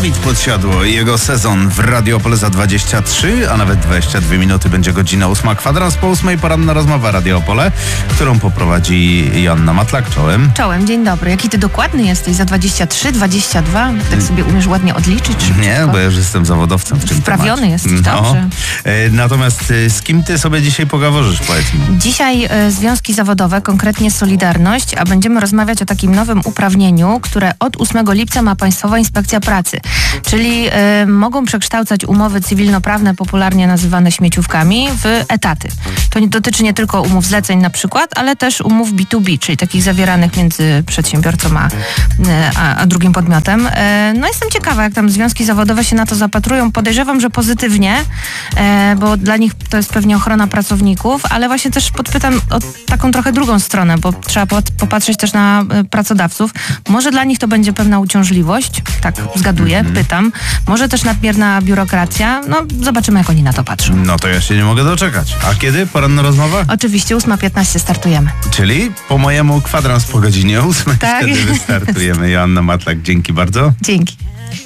Dawid Podsiadło i jego sezon w Radio Opole za 23, a nawet 22 minuty będzie godzina 8. Kwadrans po 8. Poranna rozmowa Radio Opole, którą poprowadzi Joanna Matlak. Czołem. Czołem, dzień dobry. Jaki ty dokładny jesteś? Za 23, 22? Tak sobie umiesz ładnie odliczyć? Nie, bo ja już jestem zawodowcem w tym Wprawiony temacie. jesteś, dobrze. Natomiast z kim ty sobie dzisiaj pogaworzysz, powiedz mi? Dzisiaj związki zawodowe, konkretnie Solidarność, a będziemy rozmawiać o takim nowym uprawnieniu, które od 8 lipca ma Państwowa Inspekcja Pracy. Czyli mogą przekształcać umowy cywilnoprawne, popularnie nazywane śmieciówkami, w etaty. To nie dotyczy nie tylko umów zleceń na przykład, ale też umów B2B, czyli takich zawieranych między przedsiębiorcą a drugim podmiotem. No jestem ciekawa, jak tam związki zawodowe się na to zapatrują. Podejrzewam, że pozytywnie, bo dla nich to jest pewnie ochrona pracowników, ale właśnie też podpytam o taką trochę drugą stronę, bo trzeba popatrzeć też na pracodawców. Może dla nich to będzie pewna uciążliwość, tak zgaduję, pytam. Może też nadmierna biurokracja. No zobaczymy, jak oni na to patrzą. No to ja się nie mogę doczekać. A kiedy? Poranna rozmowa? Oczywiście 8:15 startujemy. Czyli po mojemu kwadrans po godzinie 8 Tak. wtedy wystartujemy. Joanna Matlak, dzięki bardzo. Dzięki.